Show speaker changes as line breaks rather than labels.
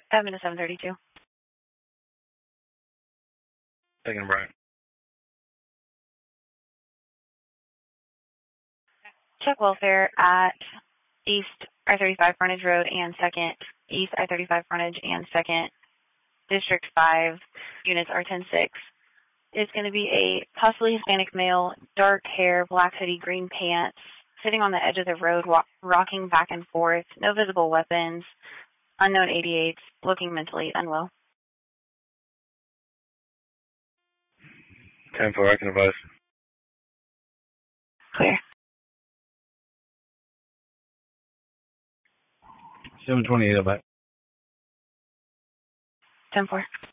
7 to 732.
Taking a break.
Check welfare at East I-35 Frontage Road and 2nd, East I-35 Frontage and 2nd, District 5, units R10-6. It's going to be a possibly Hispanic male, dark hair, black hoodie, green pants, sitting on the edge of the road, rocking back and forth, no visible weapons, unknown 88s, looking mentally unwell.
10-4, I can advise.
Clear.
728, back.
10-4.